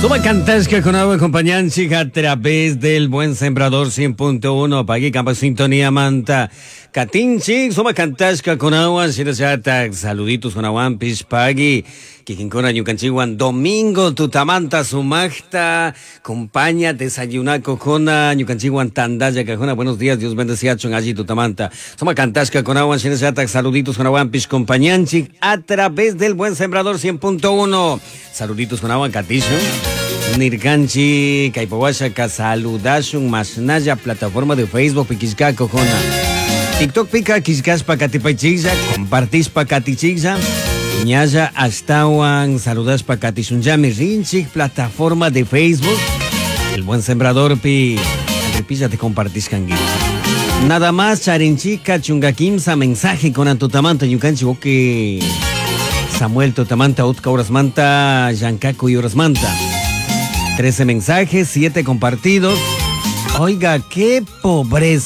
Suma Cantasca con agua acompañante a través del Buen Sembrador 100.1. Pagui campa sintonía manta. Catinchi, suma Cantasca con agua. Saluditos con agua. Pagui. Kikinkona Ñukanchiwan domingo tutamanta sumachta compañía desayunar cocona Ñukanchiwan tandaya cajona. Buenos días, Dios bendiga chon allí tutamanta. Soma Cantasca con agua. Saluditos con agua. Compañanchi a través del Buen Sembrador 100.1. Saluditos con agua. Catillo. Nirganchi, Caipowasha, saludashun, masnaya, plataforma de Facebook, Piquisca, Cojona. TikTok pica, Quiscaspa, Catipaichiza, compartispa, Catichiza, Ñaya, Astawan, saludaspa, Catisunjami, Rinchik, plataforma de Facebook, El Buen Sembrador, repisa, te compartís, Canguil. Nada más, Charinchica, Chungakimsa, mensaje con Antutamanta, Yucanchi, que Samuel Totamanta, Utka, Orasmanta, Yancaco y Orasmanta. 13 mensajes, 7 compartidos. Oiga, qué pobreza.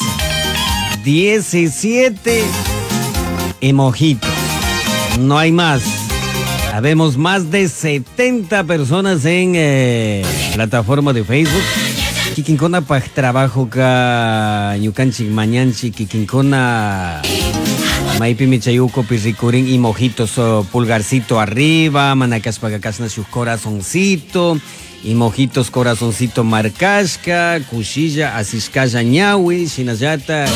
17 emojitos. No hay más. Habemos más de 70 personas en plataforma de Facebook. Kikinkona pa trabajo ka Ñukanchik mañanchi Kikinkona Maipi Michayuco Pirricurín y mojitos pulgarcito arriba, manacas pagacasna sus corazoncito. Y mojitos corazoncito marcasca, cuchilla, asiscaya ñawi, sinayata.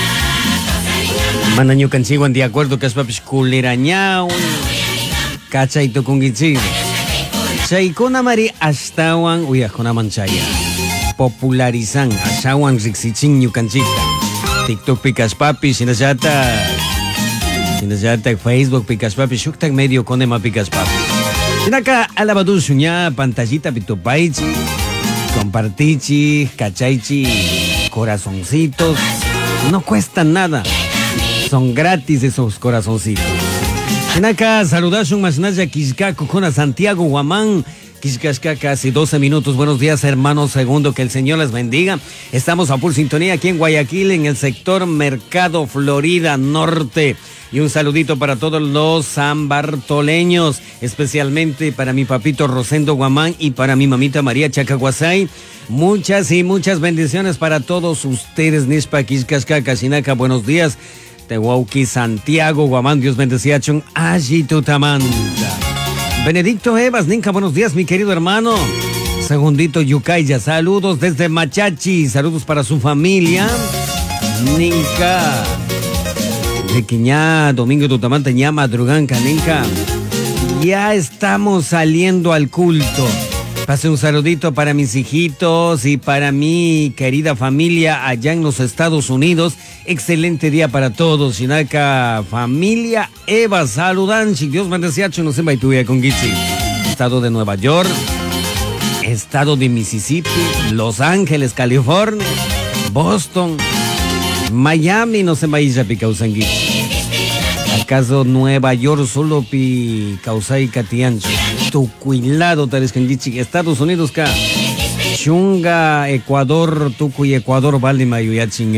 Manaño canchiguan de acuerdo que es papis culera ñawi. Cachaito con guichigo. Chaikona mari astawan uyakona manchaya. Popularizan astawan rixichin ñucanchita. TikTok picas papi, sinayata. Sinayata Facebook picas papi, shuktak medio conema picas papi. Acá alabadun suñá, pantallita pitupaichi, compartichi, cachaichi, corazoncitos. No cuestan nada. Son gratis esos corazoncitos. Acá saludación masnaya Quiscaco con Santiago Guamán. Quiscascaca hace 12 minutos. Buenos días, hermanos. Segundo, que el Señor les bendiga. Estamos a full sintonía aquí en Guayaquil, en el sector Mercado Florida Norte. Y un saludito para todos los sanbartoleños, especialmente para mi papito Rosendo Guamán y para mi mamita María Chacaguasay. Muchas y muchas bendiciones para todos ustedes. Nispa Quiscascaca, Sinaca, buenos días. Tehuauqui, Santiago Guamán, Dios bendiga chon allí tutamanta. Benedicto Evas, Ninca, buenos días, mi querido hermano. Segundito Yucaya, saludos desde Machachi, saludos para su familia. Ninca. De Quiñá, Domingo Tutamanta, ña madrugán, Caninca. Ya estamos saliendo al culto. Pase un saludito para mis hijitos y para mi querida familia allá en los Estados Unidos. Excelente día para todos. Sinaca, familia Eva, saludan. Si Dios bendiga, no se vaya con Gitsi. Estado de Nueva York, estado de Mississippi, Los Ángeles, California, Boston, Miami, no se vaya a causan Gitsi. ¿Acaso Nueva York solo pi causai catiancho? Tu cuilado tales cangichi. Estados Unidos ka. Chunga, Ecuador, Tucuy, Ecuador, vale mayuyachin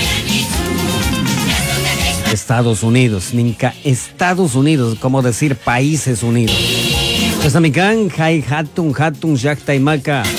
Estados Unidos. Ninka Estados Unidos, como decir Países Unidos. Pues amican, hay hatun, yakta y maca.